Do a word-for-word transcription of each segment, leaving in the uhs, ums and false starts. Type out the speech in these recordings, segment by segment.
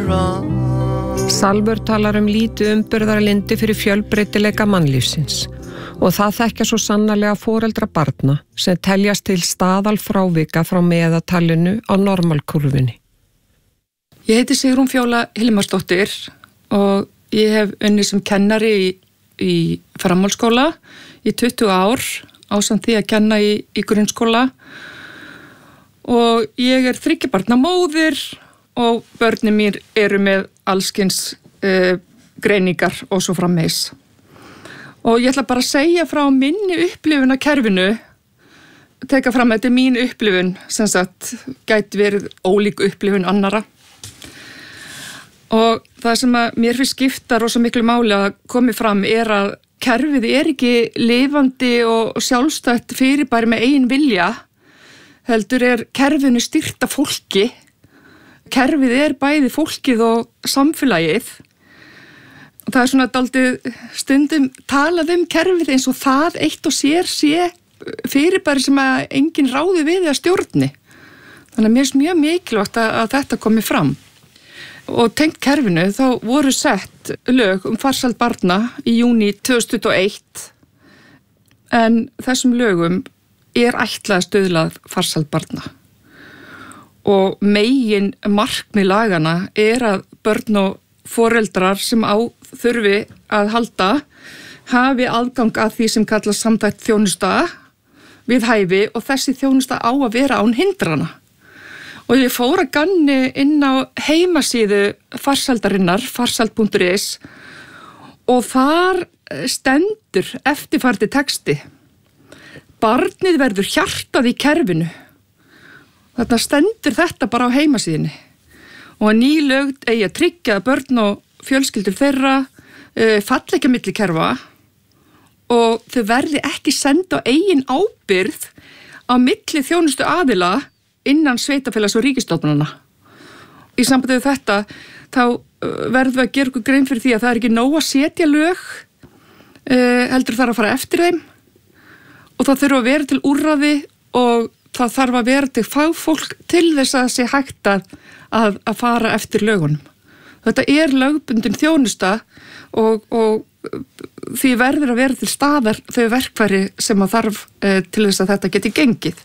Salvör talar um lítið umburðarlyndi fyrir fjölbreytileika mannlífsins og það þekkja svo sannarlega foreldra barna sem teljast til staðal frávika frá meðaltalinu á normalkurfunni. Ég heiti Sigrún Fjóla Hilmarsdóttir og ég hef unnið sem kennari í, í framhaldsskóla í tuttugu ár ásamt því að kenna í, í grunnskóla og ég er þriggja barna móðir og börnin mér eru með allskyns uh, greiningar og svo frammeins. Og ég ætla bara að segja frá minni upplifun af kerfinu, teka fram að þetta er mín upplifun, sem sagt gæti verið ólík upplifun annara. Og það sem að mér finnst skipta rosa miklu máli að komi fram er að kerfið er ekki lifandi og sjálfstætt fyrirbæri með eigin vilja, heldur er kerfinu stýrt af fólki. Kerfið er bæði fólkið og samfélagið. Það er svona dálítið stundum talað um kerfið eins og það eitt og sér sé fyrirbæri sem að enginn ráði við að stjórni. Þannig að mér er mjög mikilvægt að, að þetta komi fram. Og tengt kerfinu þá voru sett lög um farsæld barna í júní tvö þúsund tuttugu og eitt en þessum lögum er ætlað stuðlað farsæld barna. Og megin markmið lagana er að börn og foreldrar sem á þurfi að halda hafi aðgang að því sem kallast samþætt þjónusta við hæfi og þessi þjónusta á að vera án hindrana. Og ég fór að ganni inn á heimasíðu farsældarinnar, farsæld punktur is og þar stendur eftirfarandi texti. Barnið verður hjartað í kerfinu. Þarna stendur þetta bara á heimasíðinni. Og að ný lög eigi að tryggja að börn og fjölskyldur þeirra uh, falla ekki á milli kerfa og þau verði ekki send á eigin ábyrgð á milli þjónustu aðila innan sveitafélags og ríkisstofnana. Í sambandi við þetta þá uh, verðum við að gera okkur grein fyrir því að það er ekki nóg að setja lög, uh, heldur þarf að fara eftir þeim og það þurfa að vera til úrræði og það þarf að vera til fagfólk til þess að sé hægt að Að, að fara eftir lögunum. Þetta er lögbundin þjónusta og, og því verður að vera til staðar þau verkfæri sem að þarf eh, til þess að þetta geti gengið.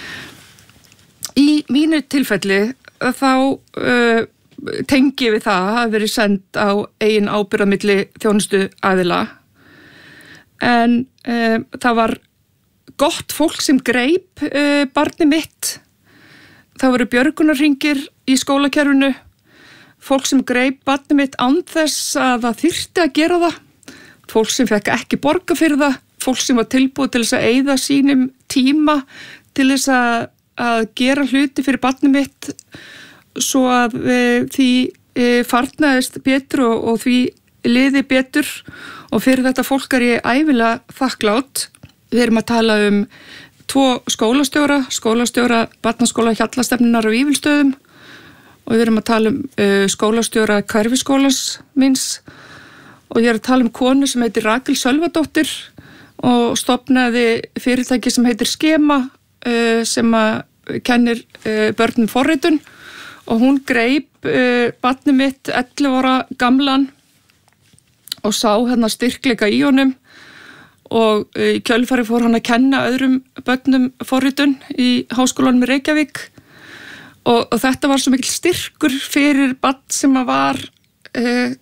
Í mínu tilfelli þá eh, tengi við það að hafa verið send á eigin ábyrgð á milli þjónustu aðila en eh, það var gott fólk sem greip eh, barnið mitt. Það voru björgunarhringir í skólakerfinu, fólk sem greip barnið mitt án þess að það þyrfti að gera það, fólk sem fekk ekki borga fyrir það, fólk sem var tilbúið til þess að eyða sínum tíma til þess að, að gera hluti fyrir barnið mitt svo að e, því e, farnaðist betur og, og því liði betur og fyrir þetta fólk er ég ævilega þakklátt. Við erum að tala um tvo skólastjóra, skólastjóra barnaskóla Hjallastefnunar á Vífilsstöðum og við erum að tala um uh, skólastjóra Hverfiskólans míns og ég er að tala um konu sem heitir Rakel Sölvadóttir og stofnaði fyrirtæki sem heitir Skema uh, sem að kennir uh, börnum forritun og hún greip uh, barnið mitt ellefu ára gamlan og sá hérna styrkleika í honum og í kjölfari fór hann að kenna öðrum börnum forritun í Háskólanum í Reykjavík og, og þetta var svo mikil styrkur fyrir barn sem að var e,